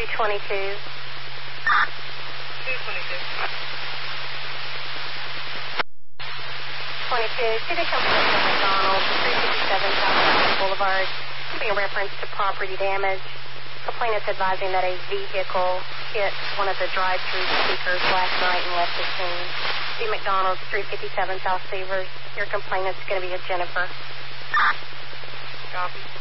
222. 22. City Company of McDonald's, 357 South Boulevard. Be a reference to property damage. Complainant's advising that a vehicle hit one of the drive-through speakers last night and left the scene. See McDonald's, 357 South Severs. Your complainant's going to be a Jennifer. Copy.